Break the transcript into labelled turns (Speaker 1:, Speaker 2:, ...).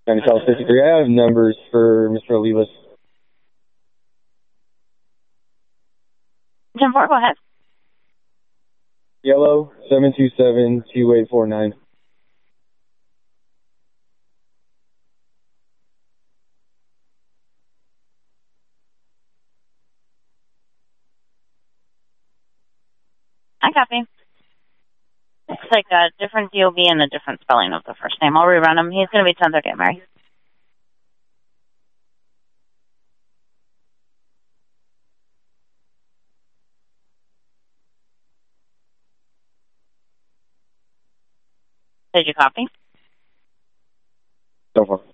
Speaker 1: County South 53. I have numbers for Mr. Olivas.
Speaker 2: 10-4, go ahead.
Speaker 1: Yellow, 727-2849.
Speaker 2: I copy. Looks like a different DOB and a different spelling of the first name. I'll rerun him. He's going to be 10-30 Mary. Did you copy?
Speaker 1: So far.